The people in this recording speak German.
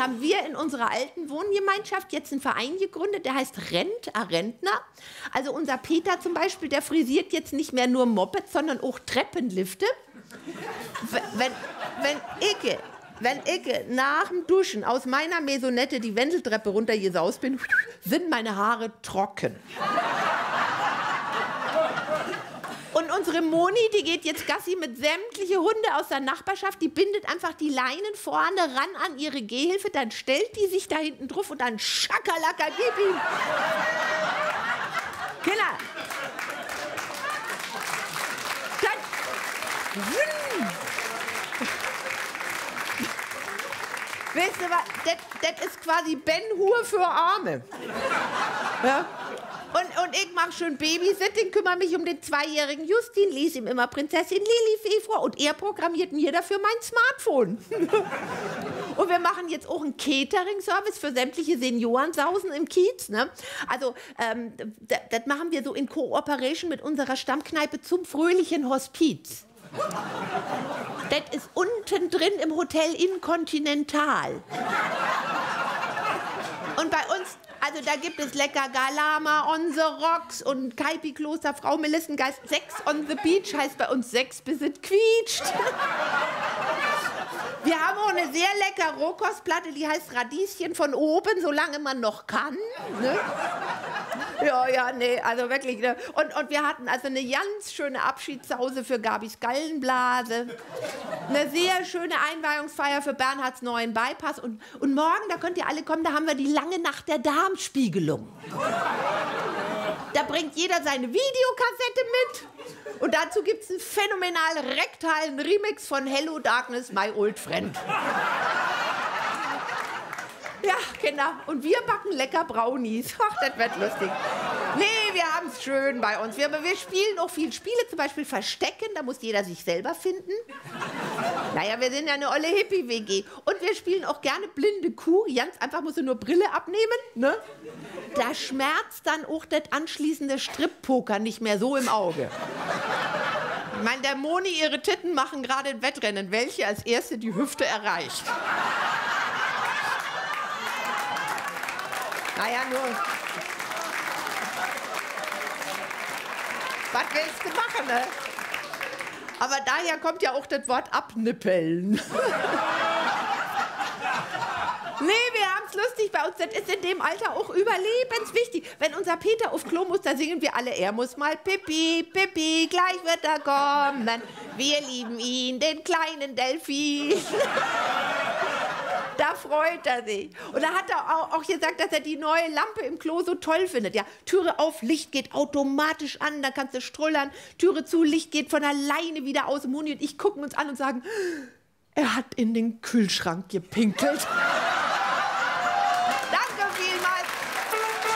haben wir in unserer alten Wohngemeinschaft jetzt einen Verein gegründet, der heißt Rentner. Also unser Peter zum Beispiel, der frisiert jetzt nicht mehr nur Mopeds, sondern auch Treppenlifte. Wenn ich nach dem Duschen aus meiner Maisonette die Wendeltreppe runtergesaust bin, sind meine Haare trocken. Und unsere Moni, die geht jetzt Gassi mit sämtliche Hunde aus der Nachbarschaft, die bindet einfach die Leinen vorne ran an ihre Gehhilfe, dann stellt die sich da hinten drauf und dann Schakalaka, gib ihm. Kinder. Weißt du was, das ist quasi Ben Hur für Arme. Ja? Und ich mache schön Babysitting, kümmere mich um den 2-jährigen Justin, lese ihm immer Prinzessin Lilifee vor und er programmiert mir dafür mein Smartphone. Und wir machen jetzt auch einen Catering-Service für sämtliche Seniorensausen im Kiez. Ne? Also das machen wir so in Kooperation mit unserer Stammkneipe zum fröhlichen Hospiz. Das ist unten drin im Hotel Incontinental. Und bei uns, also da gibt es lecker Galama on the Rocks und Kaipi Kloster Frau Melissengeist. Sex on the Beach heißt bei uns Sex bis es quietscht. Wir haben auch eine sehr leckere Rohkostplatte, die heißt Radieschen von oben, solange man noch kann. Ne? Ja, nee, also wirklich. Ne? Und wir hatten also eine ganz schöne Abschiedssause für Gabis Gallenblase, eine sehr schöne Einweihungsfeier für Bernhards neuen Bypass und morgen, da könnt ihr alle kommen, da haben wir die lange Nacht der Darmspiegelung. Da bringt jeder seine Videokassette mit und dazu gibt es einen phänomenal rektalen Remix von Hello Darkness, My Old Friend. Ja, genau. Und wir backen lecker Brownies. Ach, das wird lustig. Nee, wir haben es schön bei uns. Wir spielen auch viel Spiele, zum Beispiel Verstecken. Da muss jeder sich selber finden. Naja, wir sind ja eine olle Hippie-WG. Und wir spielen auch gerne blinde Kuh. Ganz einfach musst du nur Brille abnehmen. Ne? Da schmerzt dann auch das anschließende Strip-Poker nicht mehr so im Auge. Ich meine, der Moni, ihre Titten machen gerade ein Wettrennen. Welche als erste die Hüfte erreicht. Naja, nur. Was willst du machen, ne? Aber daher kommt ja auch das Wort abnippeln. Nee, wir haben's lustig bei uns. Das ist in dem Alter auch überlebenswichtig. Wenn unser Peter auf Klo muss, da singen wir alle, er muss mal Pipi, Pipi, gleich wird er kommen. Wir lieben ihn, den kleinen Delfin. Da freut er sich. Und da hat er auch gesagt, dass er die neue Lampe im Klo so toll findet. Ja, Türe auf, Licht geht automatisch an, da kannst du strullern. Türe zu, Licht geht von alleine wieder aus. Moni und ich gucken uns an und sagen, er hat in den Kühlschrank gepinkelt.